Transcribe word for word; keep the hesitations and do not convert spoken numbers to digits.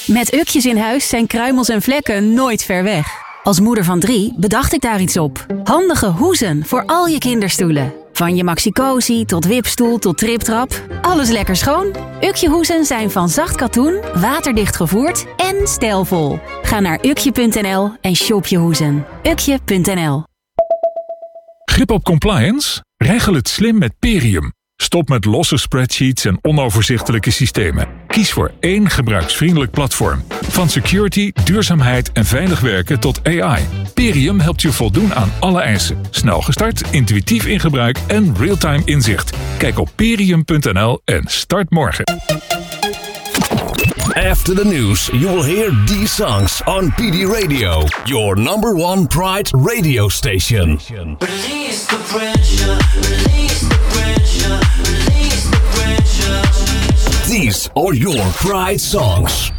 Met ukjes in huis zijn kruimels en vlekken nooit ver weg. Als moeder van drie bedacht ik daar iets op. Handige hoezen voor al je kinderstoelen. Van je maxi-cosi tot wipstoel tot triptrap. Alles lekker schoon. Ukje-hoezen zijn van zacht katoen, waterdicht gevoerd en stijlvol. Ga naar ukje punt n l en shop je hoezen. ukje punt n l. Grip op compliance? Regel het slim met Perium. Stop met losse spreadsheets en onoverzichtelijke systemen. Kies voor één gebruiksvriendelijk platform. Van security, duurzaamheid en veilig werken tot A I. Perium helpt je voldoen aan alle eisen. Snel gestart, intuïtief in gebruik en real-time inzicht. Kijk op perium punt n l en start morgen. After the news, you will hear these songs on P D Radio, your number one Pride radio station. Release the pressure, release the pressure, release the pressure. These are your Pride songs.